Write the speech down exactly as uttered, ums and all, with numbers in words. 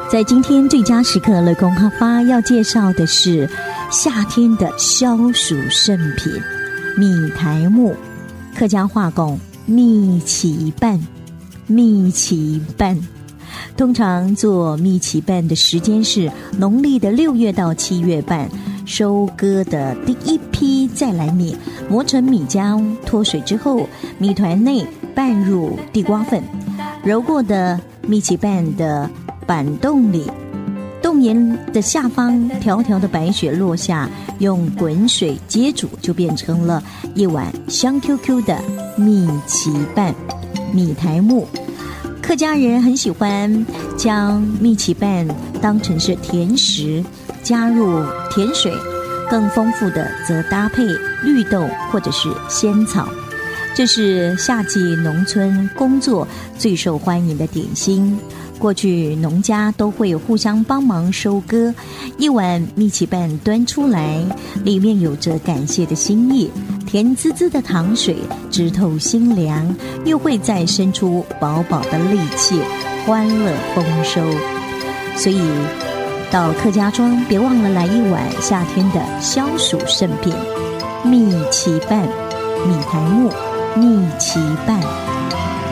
在今天最佳时刻，乐公哈发要介绍的是夏天的消暑圣品米苔目。客家话讲米糍粑，米糍粑。通常做米糍粑的时间是农历的六月到七月半，收割的第一批再来米，磨成米浆，脱水之后，米团内拌入地瓜粉，揉过的米糍粑的板洞里，洞沿的下方条条的白雪落下，用滚水接煮，就变成了一碗香 Q Q 的米糍粑米苔目。客家人很喜欢将米糍粑当成是甜食，加入甜水，更丰富的则搭配绿豆或者是仙草。这是夏季农村工作最受欢迎的点心。过去农家都会互相帮忙收割，一碗米糍粑端出来，里面有着感谢的心意，甜滋滋的糖水直透心凉，又会再生出饱饱的力气，欢乐丰收。所以到客家庄别忘了来一碗夏天的消暑圣品米糍粑米苔目米糍粑。